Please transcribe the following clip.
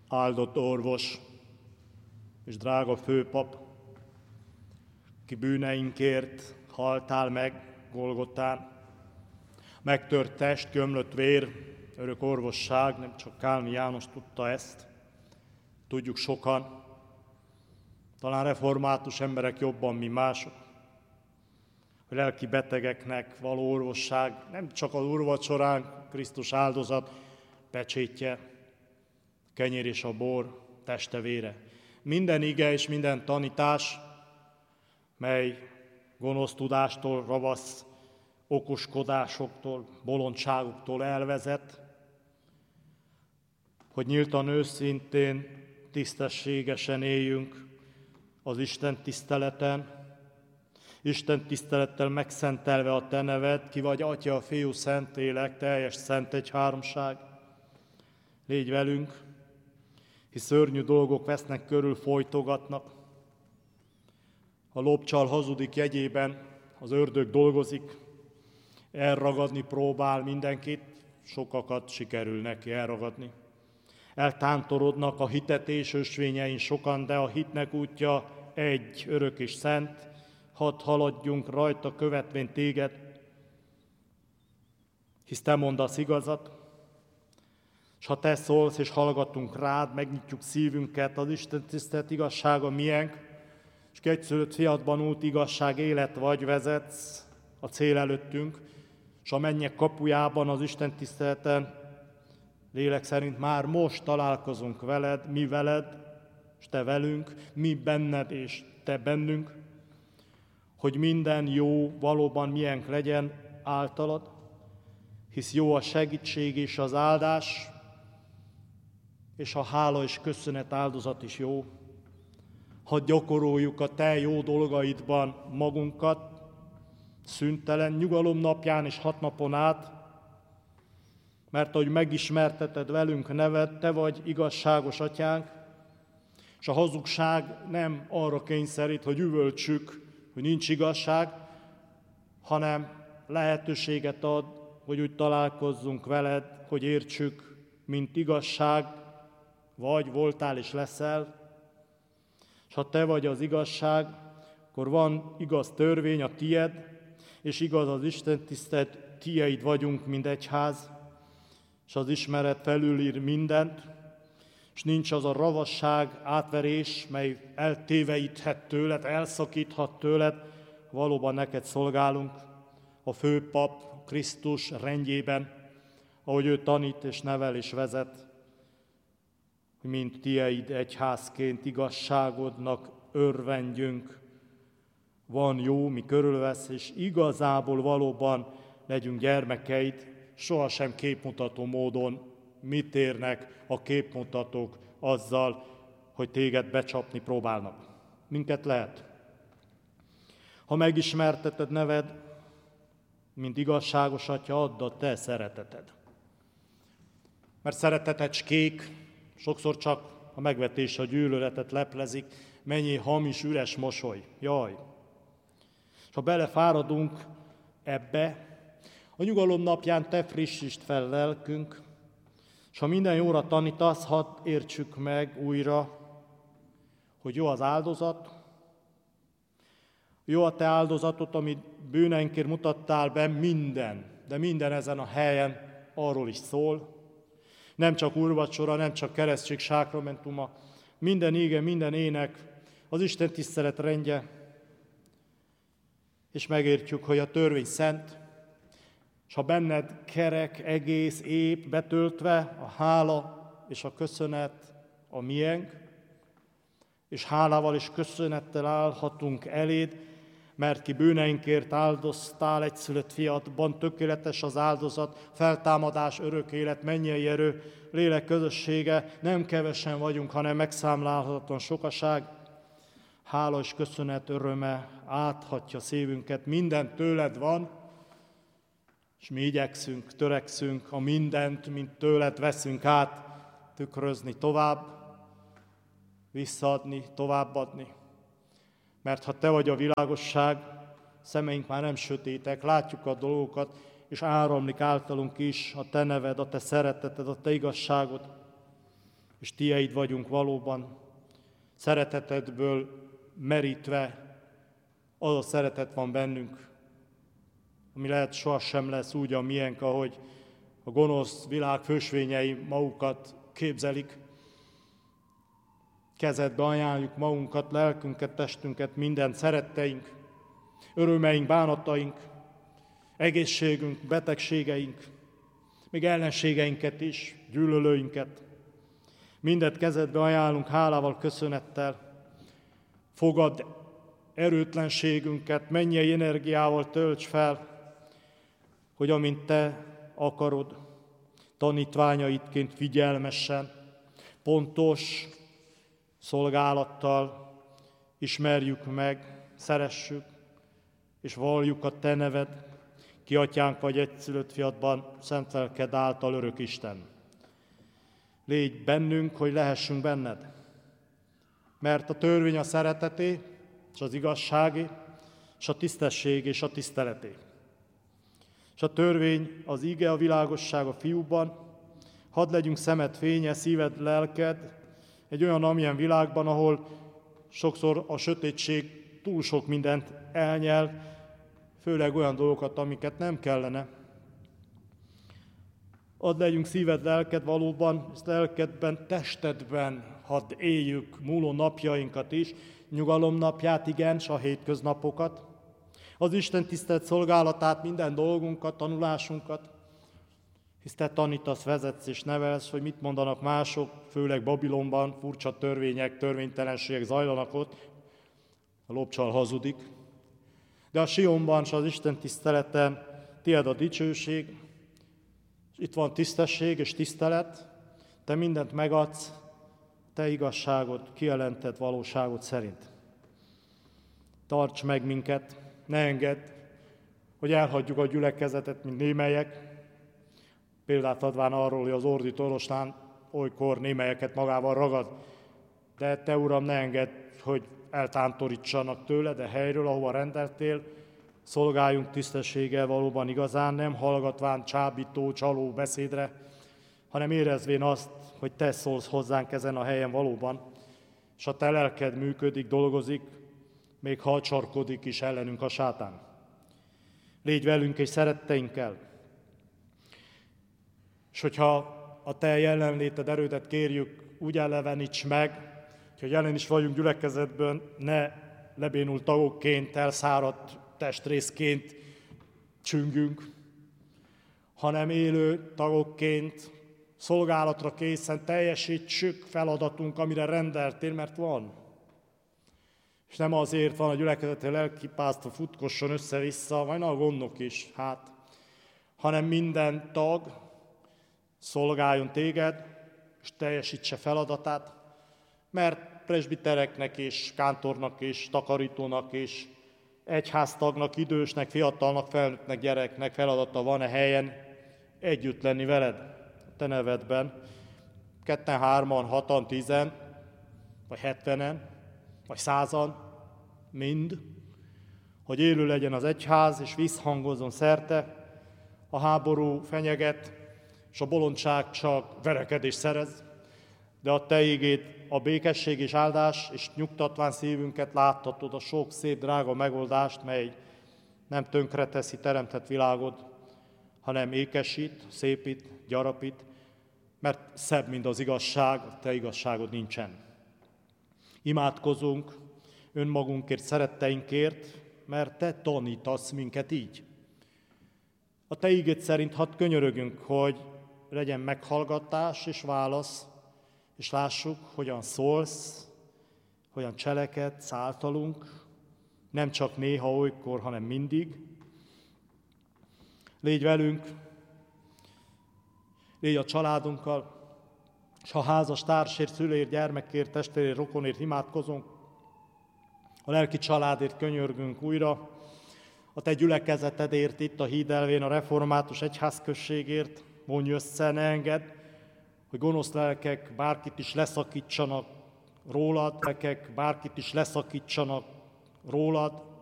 Áldott orvos és drága főpap, ki bűneinkért haltál meg Golgotán, megtört test, gömlött vér, örök orvosság, nem csak Kálmi János tudta ezt, tudjuk sokan, talán református emberek jobban, mint mások, hogy lelki betegeknek való orvosság nem csak az úrvacsorán Krisztus áldozat pecsétje, kenyér és a bor, teste vére. Minden ige és minden tanítás, mely gonosz tudástól, ravasz okoskodásoktól, bolondságoktól elvezet, hogy nyíltan, őszintén, tisztességesen éljünk az Isten tiszteleten, Isten tisztelettel megszentelve a Te neved, ki vagy Atya, Fiú, Szentlélek, teljes szent egyháromság. Légy velünk, hisz szörnyű dolgok vesznek körül, folytogatnak. A lopcsal hazudik jegyében, az ördög dolgozik, elragadni próbál mindenkit, sokakat sikerül neki elragadni. Eltántorodnak a hitetés ösvényein sokan, de a hitnek útja egy, örök és szent, hadd haladjunk rajta követvén téged, hisz te mondasz igazat, és ha te szólsz és hallgatunk rád, megnyitjuk szívünket, az Isten tisztelet igazsága miénk, és egyszülött fiatban út igazság élet vagy vezetsz a cél előttünk, és a mennyek kapujában az Isten tiszteleten lélek szerint már most találkozunk veled, mi veled, és te velünk, mi benned és te bennünk, hogy minden jó valóban miénk legyen általad, hisz jó a segítség és az áldás, és a hála és köszönet áldozat is jó. Hadd gyakoroljuk a te jó dolgaidban magunkat, szüntelen nyugalom napján és 6 napon át, mert ahogy megismerteted velünk neved, te vagy igazságos atyánk, és a hazugság nem arra kényszerít, hogy üvöltsük, hogy nincs igazság, hanem lehetőséget ad, hogy úgy találkozzunk veled, hogy értsük, mint igazság, vagy voltál és leszel. És ha te vagy az igazság, akkor van igaz törvény, a tied, és igaz az Isten tisztelet, tieid vagyunk, mint egyház, és az ismeret felülír mindent, és nincs az a ravasság, átverés, mely eltéveíthet tőled, elszakíthat tőled, valóban neked szolgálunk, a főpap Krisztus rendjében, ahogy ő tanít és nevel és vezet, hogy mint tieid egyházként igazságodnak örvendjünk. Van jó, mi körülvesz, és igazából valóban legyünk gyermekeid, sohasem képmutató módon mit érnek a képmutatók azzal, hogy téged becsapni próbálnak. Minket lehet. Ha megismerteted neved, mint igazságos atya, add a te szereteted. Mert szeretetecskék sokszor csak a megvetés, a gyűlöletet leplezik, mennyi hamis, üres mosoly. Jaj! És ha belefáradunk ebbe, a nyugalom napján te frissítsd fel lelkünk, és ha minden jóra tanítasz, hadd értsük meg újra, hogy jó az áldozat, jó a te áldozatot, amit bűneinkért mutattál be, minden, de minden ezen a helyen arról is szól. Nem csak úrvacsora, nem csak keresztség sákramentuma, minden íge, minden ének, az Isten tisztelet rendje, és megértjük, hogy a törvény szent, és ha benned kerek, egész, ép, betöltve, a hála és a köszönet a miénk, és hálával és köszönettel állhatunk eléd, mert ki bűneinkért áldoztál egyszülött fiatban, tökéletes az áldozat, feltámadás, örök élet, mennyei erő, lélek közössége, nem kevesen vagyunk, hanem megszámlálhatatlan sokaság. Hála és köszönet öröme áthatja szívünket, minden tőled van, és mi igyekszünk, törekszünk a mindent, mint tőled veszünk át, tükrözni tovább, visszaadni, továbbadni. Mert ha te vagy a világosság, szemeink már nem sötétek, látjuk a dolgokat, és áramlik általunk is a te neved, a te szereteted, a te igazságod. és tiéd vagyunk valóban, szeretetedből merítve, az a szeretet van bennünk, ami lehet sohasem lesz úgy a miénk, ahogy a gonosz világ fősvényei magukat képzelik. Kezedbe ajánljuk magunkat, lelkünket, testünket, mindent, szeretteink, örömeink, bánataink, egészségünk, betegségeink, még ellenségeinket is, gyűlölőinket. Mindet kezedbe ajánlunk hálával, köszönettel. Fogadd erőtlenségünket, mennyei energiával tölts fel, hogy amint te akarod, tanítványaidként figyelmesen, pontos szolgálattal ismerjük meg, szeressük, és valljuk a te neved, ki atyánk vagy egyszülött fiadban, szent lelked által örök Isten. Légy bennünk, hogy lehessünk benned, mert a törvény a szereteté, és az igazságé, és a tisztesség és a tiszteleté. És a törvény az ige, a világosság a fiúban, hadd legyünk szemed fénye, szíved, lelked, egy olyan amilyen világban, ahol sokszor a sötétség túl sok mindent elnyel, főleg olyan dolgokat, amiket nem kellene. Add legyünk szíved, lelked valóban, és lelkedben, testedben hadd éljük múló napjainkat is, nyugalom napját, igen, s a hétköznapokat, az Isten tisztelt szolgálatát, minden dolgunkat, tanulásunkat, hisz te tanítasz, vezetsz és nevelsz, hogy mit mondanak mások, főleg Babilonban furcsa törvények, törvénytelenségek zajlanak ott, a lopcsal hazudik. De a Sionban és az Isten tiszteleten tiéd a dicsőség, és itt van tisztesség és tisztelet, te mindent megadsz, te igazságod, kijelented valóságot szerint. Tarts meg minket, ne engedd, hogy elhagyjuk a gyülekezetet, mint némelyek, példát adván arról, hogy az ordító oroszlán olykor némelyeket magával ragad, de te, Uram, ne engedd, hogy eltántorítsanak tőle, de helyről, ahova rendeltél, szolgáljunk tisztességgel valóban igazán, nem hallgatván csábító, csaló beszédre, hanem érezvén azt, hogy te szólsz hozzánk ezen a helyen valóban, és a te lelked működik, dolgozik, még ha csarkodik is ellenünk a sátán. Légy velünk és szeretteinkkel, és hogyha a te jelenléted, erődet kérjük, úgy eleveníts meg, hogy jelen is vagyunk gyülekezetben, ne lebénult tagokként, elszáradt testrészként csüngünk, hanem élő tagokként, szolgálatra készen teljesítsük feladatunk, amire rendeltél, mert van. És nem azért van a gyülekezetre lelkipásztor futkosson össze-vissza, majd a gondok is, hanem minden tag szolgáljon téged, és teljesítse feladatát, mert presbitereknek és kántornak és takarítónak és egyháztagnak, idősnek, fiatalnak, felnőttnek, gyereknek feladata van-e helyen együtt lenni veled, a te nevedben, 2, 3, 6, 10, vagy 70, vagy 100, mind, hogy élő legyen az egyház, és visszhangozzon szerte, a háború fenyeget, és a bolondság csak verekedés szerez, de a te ígéd a békesség és áldás, és nyugtatván szívünket láttatod a sok szép, drága megoldást, mely nem tönkreteszi teremtett világod, hanem ékesít, szépít, gyarapít, mert szebb, mint az igazság, a te igazságod nincsen. Imádkozunk önmagunkért, szeretteinkért, mert te tanítasz minket így. A te ígéd szerint hadd könyörögünk, hogy legyen meghallgatás és válasz, és lássuk, hogyan szólsz, hogyan cselekedsz általunk, nem csak néha, olykor, hanem mindig. Légy velünk, légy a családunkkal, és ha házas társért, szülőért, gyermekért, testvérért, rokonért imádkozunk, a lelki családért könyörgünk újra, a te gyülekezetedért itt a Hídelvén, a református egyházközségért, vonj össze, ne engedd, hogy gonosz lelkek bárkit is leszakítsanak rólad, lelkek bárkit is leszakítsanak rólad,